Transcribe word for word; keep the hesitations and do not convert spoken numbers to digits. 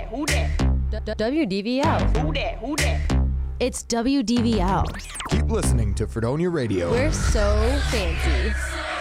that? Who that? W D V L. Who that? Who that? It's W D V L. Keep listening to Fredonia Radio. We're so fancy.